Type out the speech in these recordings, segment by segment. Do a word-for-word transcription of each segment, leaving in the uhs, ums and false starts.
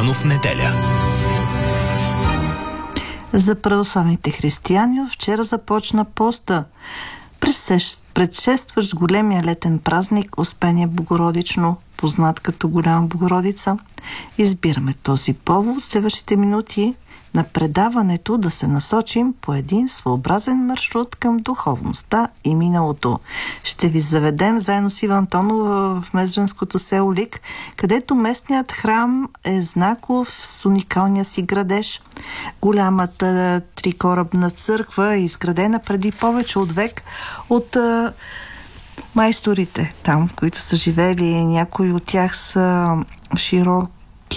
Антонов неделя. За православните християни вчера започна поста, предшестващ големия летен празник Успение Богородично, познат като Голяма Богородица. Избираме този повод в следващите минути на предаването да се насочим по един своеобразен маршрут към духовността и миналото. Ще ви заведем заедно с Ива Антонова в мездренското село Лик, където местният храм е знаков с уникалния си градеж. Голямата трикорабна църква е изградена преди повече от век от а, майсторите там, които са живели. Някои от тях са широки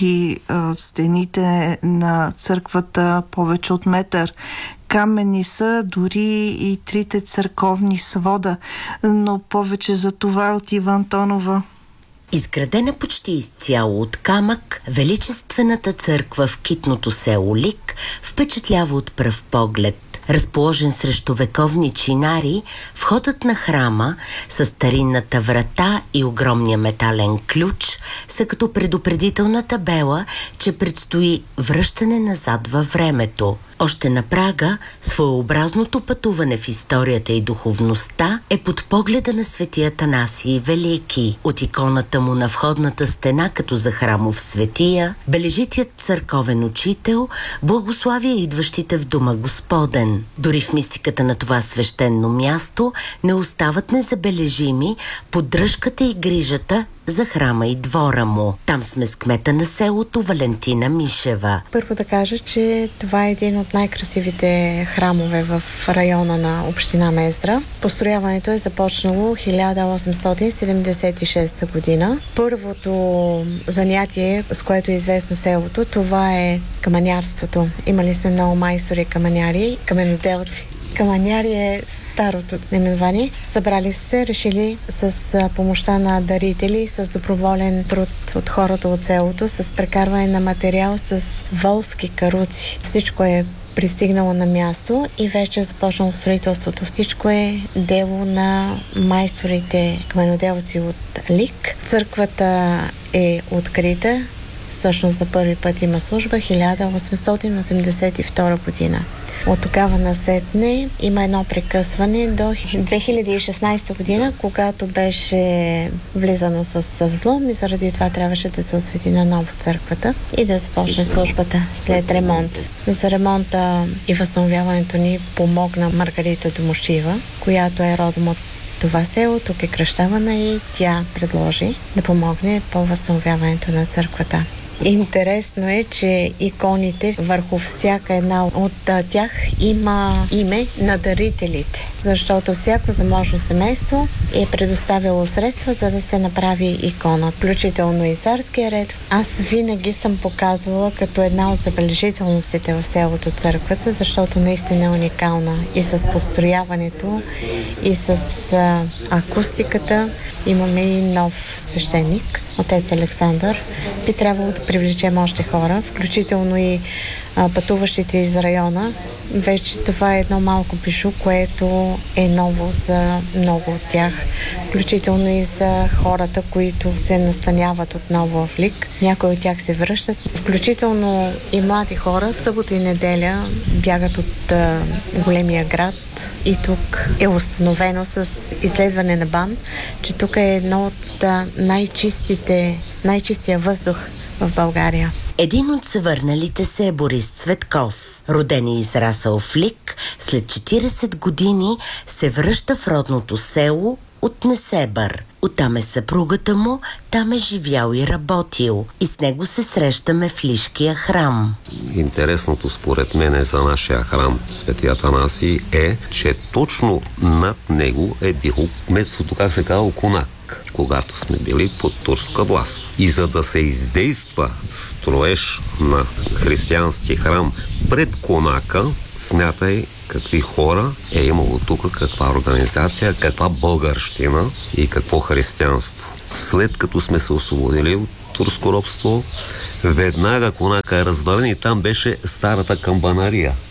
стените на църквата повече от метър. Каменни са дори и трите църковни свода, но повече за това от Ива Антонова. Изградена почти изцяло от камък, величествената църква в китното село Лик впечатлява от пръв поглед. Разположен срещу вековни чинари, входът на храма с старинната врата и огромния метален ключ са като предупредителна табела, че предстои връщане назад във времето. Още на прага, своеобразното пътуване в историята и духовността е под погледа на свети Атанасий Велики. От иконата му на входната стена като за храмов светия, бележитият църковен учител благославя идващите в дома Господен. Дори в мистиката на това свещено място не остават незабележими поддръжката и грижата за храма и двора му. Там сме с кмета на селото Валентина Мишева. Първо да кажа, че това е един от най-красивите храмове в района на община Мездра. Построяването е започнало хиляда осемстотин седемдесет и шеста година. Първото занятие, с което е известно селото, това е камънярството. Имали сме много майстори камъняри, каменоделци. Камъняри е старото наименование. Събрали се, решили с помощта на дарители, с доброволен труд от хората от селото, с прекарване на материал с волски каруци. Всичко е пристигнало на място и вече започнало строителството. Всичко е дело на майсторите каменоделци от Лик. Църквата е открита. Всъщност за първи път има служба хиляда осемстотин осемдесет и втора година. От тогава насетне има едно прекъсване до две хиляди и шестнадесета година, когато беше влизано с взлом и заради това трябваше да се освети на ново църквата и да започне службата след ремонт. За ремонта и възстановяването ни помогна Маргарита Домощиева, която е родом от това село, тук е кръщавана и тя предложи да помогне по възстановяването на църквата. Интересно е, че иконите върху всяка една от тях има име на дарителите, защото всяко заможно семейство е предоставило средства, за да се направи икона, включително и царския ред. Аз винаги съм показвала като една от забележителностите в селото църквата, защото наистина е уникална и с построяването, и с а, акустиката. Имаме и нов свещеник, отец Александър. Би трябвало да привлечем още хора, включително и а, пътуващите из района. Вече това е едно малко пишу, което е ново за много от тях, включително и за хората, които се настаняват отново в Лик. Някои от тях се връщат, включително и млади хора. Събота и неделя бягат от а, големия град и тук е установено с изследване на БАН, че тук е едно от а, най-чистите, най-чистия въздух в България. Един от съвърналите се е Борис Цветков. Роден и израсъл в Лик, след четиридесет години се връща в родното село от Несебър. Оттам е съпругата му, там е живял и работил. И с него се срещаме в Лишкия храм. Интересното според мен за нашия храм Свети Атанасий е, че точно над него е било местото, как се казва, Конак, когато сме били под турска власт. И за да се издейства строеж на християнски храм пред Конака, смятай какви хора е имало тук, каква организация, каква българщина и какво християнство. След като сме се освободили от турско робство, веднага Конака е развален и там беше старата камбанария.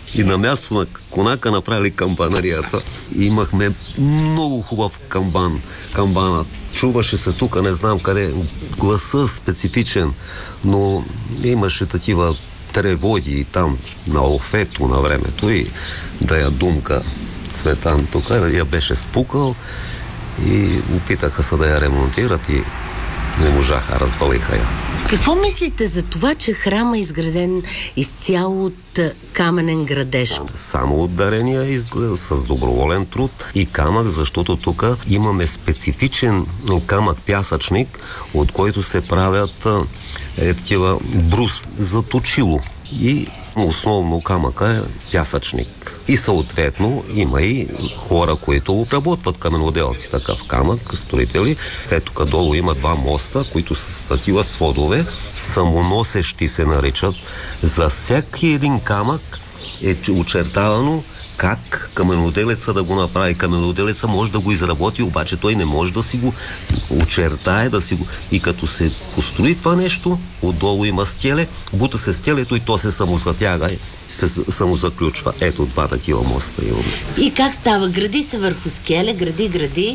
И на място на конака направили камбанарията. Имахме много хубав камбан. Камбана. Чуваше се тук, не знам къде, гласа специфичен, но имаше такива треводи там на офето на времето и да я думка Цветан тук, я беше спукал и опитаха се да я ремонтират и не можаха, развалиха я. Какво мислите за това, че храма е изграден изцяло от каменен градеж? Само от дарения е изграден с доброволен труд и камък, защото тук имаме специфичен камък пясъчник, от който се правят е, такива брус за точило. И основно камъка е пясъчник. И съответно има и хора, които обработват каменоделци такъв камък, строители. Ето тук долу има два моста, които са такива сводове, самоносещи се наричат. За всеки един камък е очертавано как каменоделеца да го направи. Каменоделеца може да го изработи, обаче той не може да си го очертае, да си го... И като се построи това нещо, отдолу има стеле, бута се стелето и то се самозатяга, се самозаключва. Ето два такива моста имаме. И как става? Гради се върху скеле, гради, гради.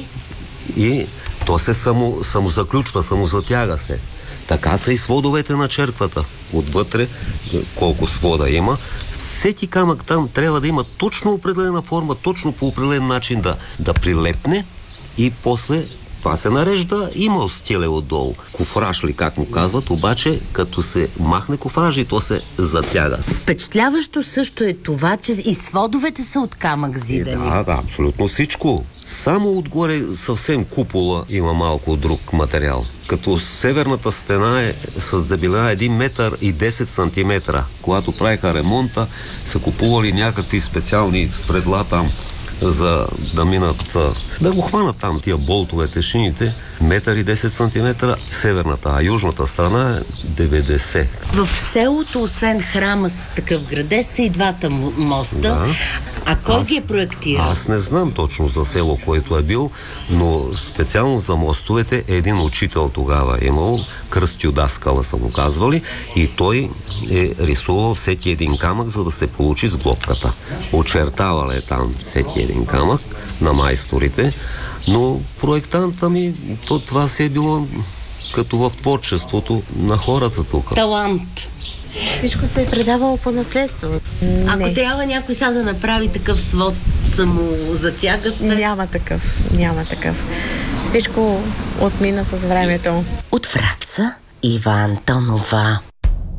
И то се само, самозаключва, самозатяга се. Така са и сводовете на черквата. Отвътре, колко свода има, всеки камък там трябва да има точно определена форма, точно по определен начин да, да прилепне и после това се нарежда, има стеле отдолу. Кофраж ли, как му казват, обаче като се махне кофража и то се затяга. Впечатляващо също е това, че и сводовете са от камък зидани. Да, да, абсолютно всичко. Само отгоре съвсем купола има малко друг материал. Като северната стена е с дебелина един метър и десет сантиметра. Когато правиха ремонта, са купували някакви специални средла там, за да минат, да го хванат там тия болтовете, шините, метър и десет сантиметра северната, а южната страна е деветдесет. В селото, освен храма с такъв градеж, са и двата моста. Да. А кой аз, ги е проектирал? Аз не знам точно за село, който е бил, но специално за мостовете един учител тогава е имал, Кръстю Даскала са му казвали, и той е рисувал всеки един камък, за да се получи сглобката. Очертавал е там всеки един камък на майсторите, но проектанта ми, то това си е било като в творчеството на хората тук. Талант. Всичко се е предавало по наследство. Ако не. Трябва някой сега да направи такъв свод, самозатяга се... Няма такъв, няма такъв. Всичко отмина с времето. От Враца Ива Антонова.